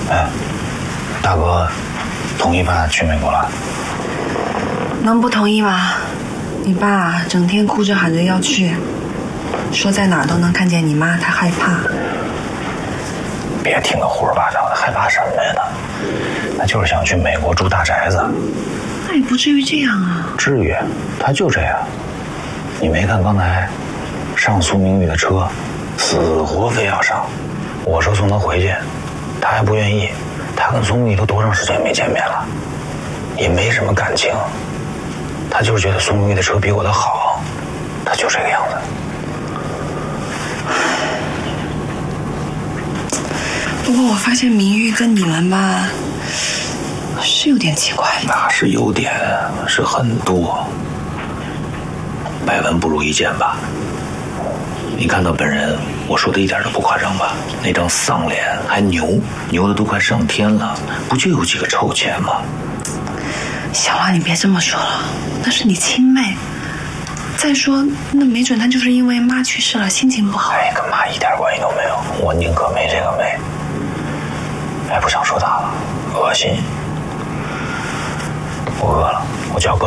哎，大哥同意爸去美国了？ 能不同意吗？你爸整天哭着喊着要去，说在哪儿都能看见你妈，他害怕。 别听个胡说八道的，害怕什么呀？他就是想去美国住大宅子。 那也不至于这样啊。 至于，他就这样。你没看刚才上苏明玉的车，死活非要上。我说送他回去，他还不愿意。他跟苏明玉都多长时间没见面了，也没什么感情。他就是觉得苏明玉的车比我的好，他就这个样子。 不过我发现明玉跟你们吧，是有点奇怪。 那是有点，是很多。百闻不如一见吧。你看到本人，我说的一点都不夸张吧？那张丧脸还牛的都快上天了，不就有几个臭钱吗？ 小浪，你别这么说了，那是你亲妹。再说，那没准她就是因为妈去世了，心情不好。 哎，跟妈一点关系都没有，我宁可没这个妹。哎，不想说他了，恶心。我饿了，我叫个